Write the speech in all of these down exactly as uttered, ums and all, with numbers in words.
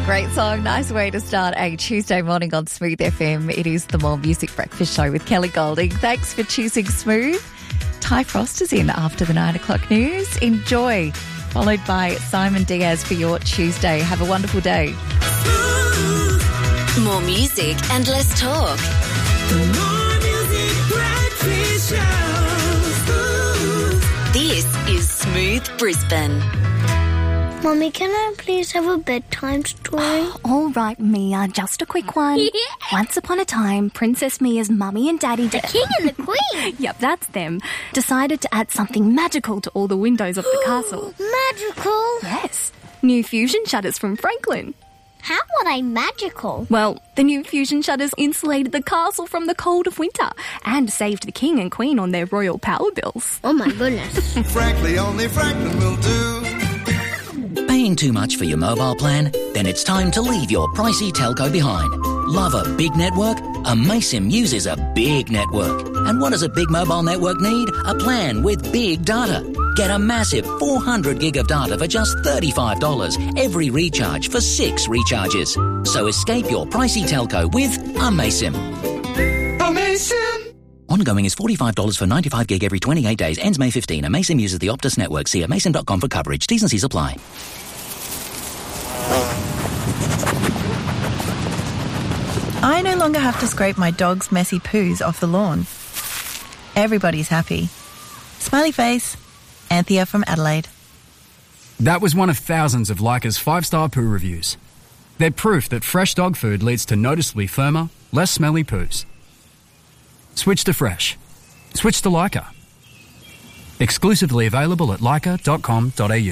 Great song. Nice way to start a Tuesday morning on Smooth F M. It is the More Music Breakfast Show with Kelly Golding. Thanks for choosing Smooth. Ty Frost is in after the nine o'clock news. Enjoy. Followed by Simon Diaz for your Tuesday. Have a wonderful day. More music and less talk. More Music Breakfast Show. This is Smooth Brisbane. Mummy, can I please have a bedtime story? All right, Mia, just a quick one. Yeah. Once upon a time, Princess Mia's mummy and daddy... The king and the queen? Yep, that's them. Decided to add something magical to all the windows of the castle. Magical? Yes. New fusion shutters from Franklin. How are they magical? Well, the new fusion shutters insulated the castle from the cold of winter and saved the king and queen on their royal power bills. Oh, my goodness. Frankly, only Franklin will do. Paying too much for your mobile plan? Then it's time to leave your pricey telco behind. Love a big network? Amaysim uses a big network. And what does a big mobile network need? A plan with big data. Get a massive four hundred gig of data for just thirty-five dollars every recharge for six recharges. So escape your pricey telco with Amaysim. Amaysim! Ongoing is forty-five dollars for ninety-five gig every twenty-eight days. Ends May fifteenth. Amaysim uses the Optus network. See amaysim dot com for coverage. T's and C's apply. I no longer have to scrape my dog's messy poos off the lawn. Everybody's happy. Smiley face. Anthea from Adelaide. That was one of thousands of Leica's five-star poo reviews. They're proof that fresh dog food leads to noticeably firmer, less smelly poos. Switch to fresh. Switch to Leica. Exclusively available at leica dot com dot a u.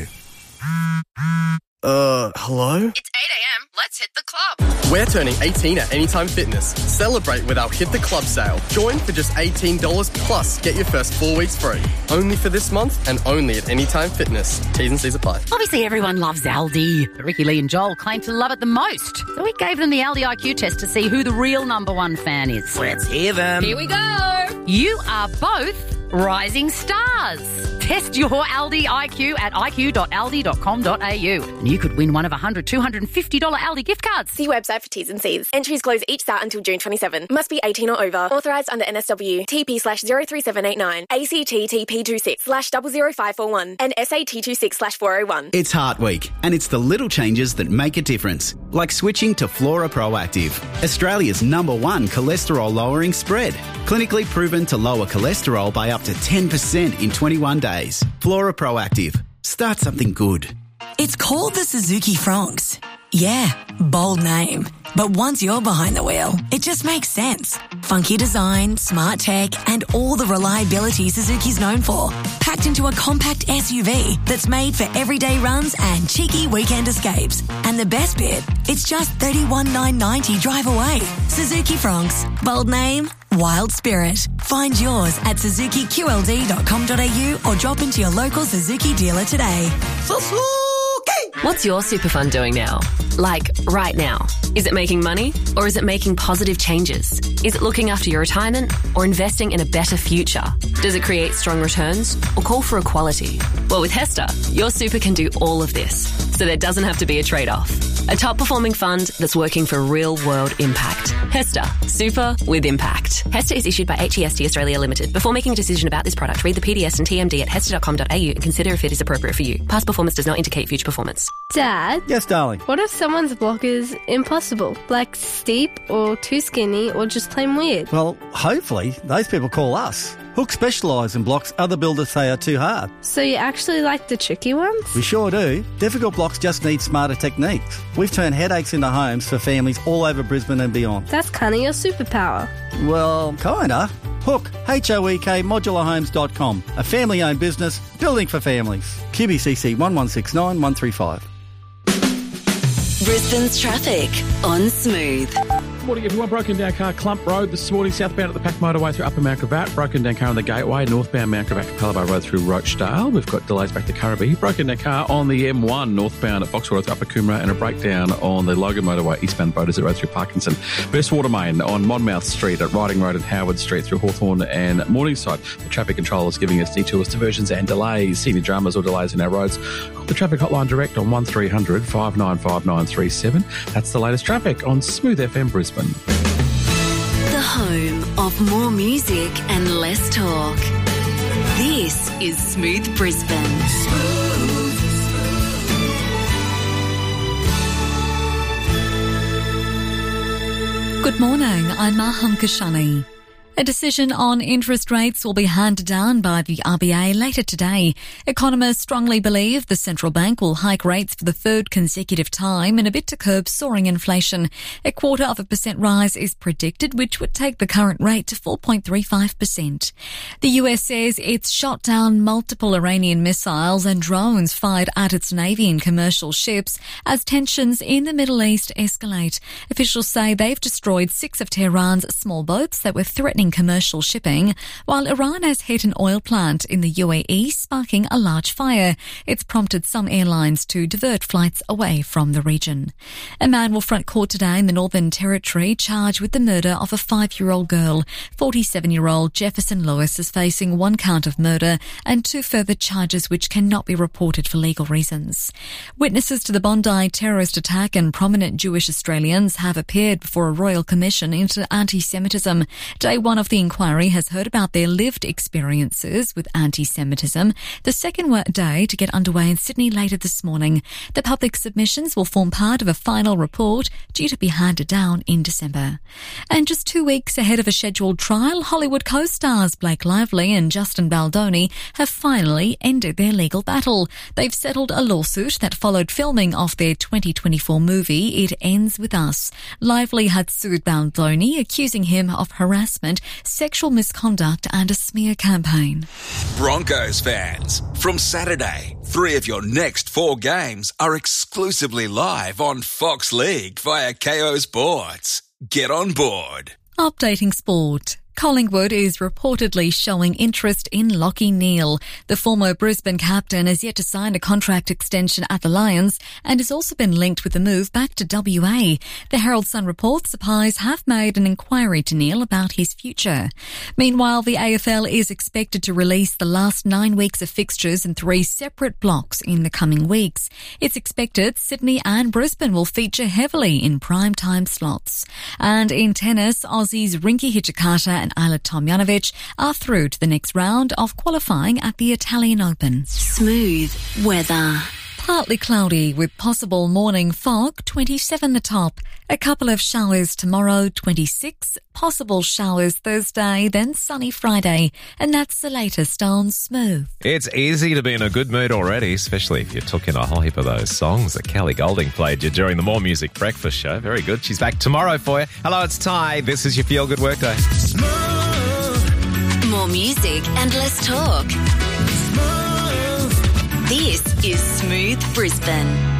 Uh, hello? It's eight a.m. Let's hit the club. We're turning eighteen at Anytime Fitness. Celebrate with our Hit the Club sale. Join for just eighteen dollars plus get your first four weeks free. Only for this month and only at Anytime Fitness. T's and C's apply. Obviously, everyone loves Aldi. But Ricky Lee and Joel claim to love it the most. So we gave them the Aldi I Q test to see who the real number one fan is. Let's hear them. Here we go. You are both rising stars. Test your Aldi I Q at i q dot aldi dot com dot a u. And you could win one of one hundred, two hundred fifty dollars Aldi gift cards. See website for T's and C's. Entries close each start until June twenty-seventh. Must be eighteen or over. Authorised under N S W. T P slash zero three seven eight nine. A C T T P two six slash zero zero five four one. And S A T two six slash four oh one. It's Heart Week, and it's the little changes that make a difference. Like switching to Flora Proactive, Australia's number one cholesterol-lowering spread. Clinically proven to lower cholesterol by up to ten percent in twenty-one days. Flora Proactive. Start something good. It's called the Suzuki Fronx. Yeah, bold name. But once you're behind the wheel, it just makes sense. Funky design, smart tech, and all the reliability Suzuki's known for. Packed into a compact S U V that's made for everyday runs and cheeky weekend escapes. And the best bit, it's just thirty-one thousand nine hundred ninety dollars drive away. Suzuki Fronx. Bold name, wild spirit. Find yours at suzuki q l d dot com dot a u or drop into your local Suzuki dealer today. Suzuki! What's your super fund doing now? Like, right now. Is it making money or is it making positive changes? Is it looking after your retirement or investing in a better future? Does it create strong returns or call for equality? Well, with Hester, your super can do all of this, so there doesn't have to be a trade-off. A top-performing fund that's working for real-world impact. Hester, super with impact. Hester is issued by H E S T Australia Limited. Before making a decision about this product, read the P D S and T M D at hester dot com dot a u and consider if it is appropriate for you. Past performance does not indicate future performance. Dad? Yes, darling? What if someone's block is impossible? Like steep or too skinny or just plain weird? Well, hopefully those people call us. Hook specialise in blocks other builders say are too hard. So you actually like the tricky ones? We sure do. Difficult blocks just need smarter techniques. We've turned headaches into homes for families all over Brisbane and beyond. That's kind of your superpower. Well, kinda. Hook, H O E K, modular homes dot com. A family-owned business, building for families. Q B C C one one six nine one three five. Brisbane's traffic on Smooth. morning, everyone. Broken down car, Clump Road this morning, southbound at the Pack Motorway through Upper Mount Gravatt. Broken down car on the Gateway, northbound Mount Gravatt to Palabar Road through Rochdale. We've got delays back to Currabee. Broken down car on the M one, northbound at Foxwell Road through Upper Coomera, and a breakdown on the Logan Motorway, eastbound Boaters Road through Parkinson. Burst water main on Monmouth Street at Riding Road and Howard Street through Hawthorn and Morningside. The traffic controller is giving us detours, diversions and delays. See any dramas or delays in our roads? Call the traffic hotline direct on one three hundred, five nine five nine three seven. That's the latest traffic on Smooth F M Brisbane. The home of more music and less talk. This is Smooth Brisbane. Good morning, I'm Maham Kashani. A decision on interest rates will be handed down by the R B A later today. Economists strongly believe the central bank will hike rates for the third consecutive time in a bid to curb soaring inflation. A quarter of a percent rise is predicted, which would take the current rate to four point three five percent. The U S says it's shot down multiple Iranian missiles and drones fired at its navy and commercial ships as tensions in the Middle East escalate. Officials say they've destroyed six of Tehran's small boats that were threatening commercial shipping, while Iran has hit an oil plant in the U A E, sparking a large fire. It's prompted some airlines to divert flights away from the region. A man will front court today in the Northern Territory charged with the murder of a five-year-old girl. forty-seven-year-old Jefferson Lewis is facing one count of murder and two further charges which cannot be reported for legal reasons. Witnesses to the Bondi terrorist attack and prominent Jewish Australians have appeared before a Royal Commission into anti-Semitism. Day one of the inquiry has heard about their lived experiences with anti-Semitism. The second day to get underway in Sydney later this morning. The public submissions will form part of a final report due to be handed down in December. And just two weeks ahead of a scheduled trial, Hollywood co-stars Blake Lively and Justin Baldoni have finally ended their legal battle. They've settled a lawsuit that followed filming of their twenty twenty-four movie It Ends With Us. Lively had sued Baldoni, accusing him of harassment, sexual misconduct and a smear campaign. Broncos fans, from Saturday, three of your next four games are exclusively live on Fox League via K O Sports. Get on board. Updating sport. Collingwood is reportedly showing interest in Lachie Neale. The former Brisbane captain has yet to sign a contract extension at the Lions and has also been linked with the move back to W A. The Herald Sun reports the Pies have made an inquiry to Neale about his future. Meanwhile, the A F L is expected to release the last nine weeks of fixtures in three separate blocks in the coming weeks. It's expected Sydney and Brisbane will feature heavily in prime time slots. And in tennis, Aussies Rinky Hijikata and Isla Tomjanovic are through to the next round of qualifying at the Italian Open. Smooth weather. Partly cloudy with possible morning fog, twenty-seven the top. A couple of showers tomorrow, twenty-six. Possible showers Thursday, then sunny Friday. And that's the latest on Smooth. It's easy to be in a good mood already, especially if you took in a whole heap of those songs that Kelly Golding played you during the More Music Breakfast show. Very good. She's back tomorrow for you. Hello, it's Ty. This is your Feel Good Workday. More music and less talk. This is Smooth Brisbane.